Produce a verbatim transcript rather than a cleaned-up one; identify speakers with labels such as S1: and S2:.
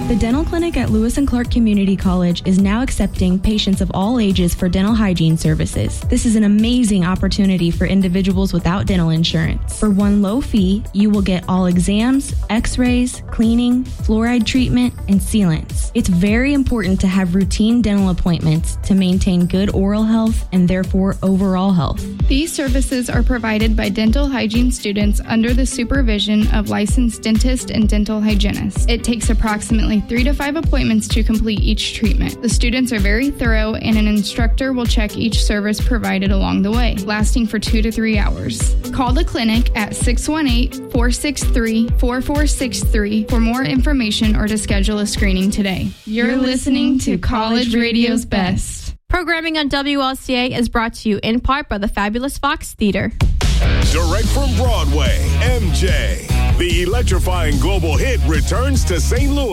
S1: The dental clinic at Lewis and Clark Community College is now accepting patients of all ages for dental hygiene services. This is an amazing opportunity for individuals without dental insurance. For one low fee, you will get all exams, x-rays, cleaning, fluoride treatment, and sealants. It's very important to have routine dental appointments to maintain good oral health and therefore overall health.
S2: These services are provided by dental hygiene students under the supervision of licensed dentists and dental hygienists. It takes approximately three to five appointments to complete each treatment. The students are very thorough, and an instructor will check each service provided along the way, lasting for two to three hours. Call the clinic at six one eight, four six three, four four six three for more information or to schedule a screening today. You're, You're listening to College Radio's Best.
S3: Programming on W L C A is brought to you in part by the Fabulous Fox Theater.
S4: Direct from Broadway, M J. The electrifying global hit returns to Saint Louis.